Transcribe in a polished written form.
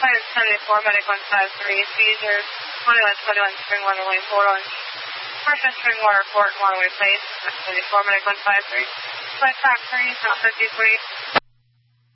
74, Medic 153, Caesar, 2121, Spring Waterway, 4 on First Spring Water, Fort Waterway Place, 74, Medic 153, Flight Track 3, South 53.